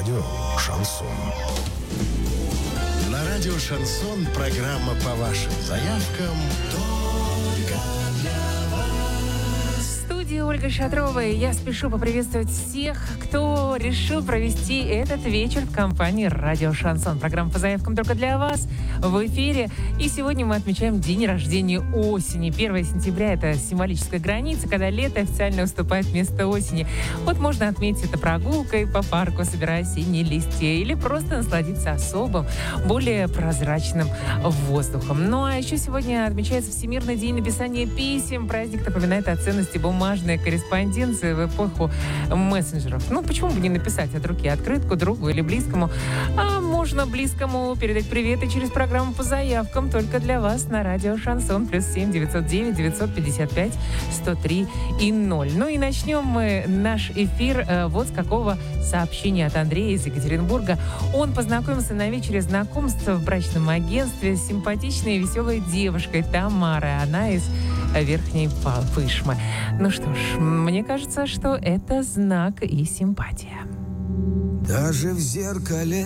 радио «Шансон». На радио «Шансон» программа по вашим заявкам только для вас. В студии Ольга Шатрова, и я спешу поприветствовать всех, кто решил провести этот вечер в компании «Радио Шансон». Программа по заявкам только для вас в эфире. И сегодня мы отмечаем день рождения осени. 1 сентября – это символическая граница, когда лето официально уступает место осени. Вот можно отметить это прогулкой по парку, собирая осенние листья, или просто насладиться особым, более прозрачным воздухом. Ну а еще сегодня отмечается Всемирный день написания писем. Праздник напоминает о ценности бумажной корреспонденции в эпоху мессенджеров. Ну, почему бы не написать от руки открытку другу или близкому? А можно близкому передать привет и через программу по заявкам только для вас на радио «Шансон». +7 909 955 103 и 0. Ну и начнем мы наш эфир вот с какого сообщения от Андрея из Екатеринбурга. Он познакомился на вечере знакомства в брачном агентстве с симпатичной и веселой девушкой Тамарой. Она из Верхней Пышмы. Ну что ж, мне кажется, что это знак и симпатия. Даже в зеркале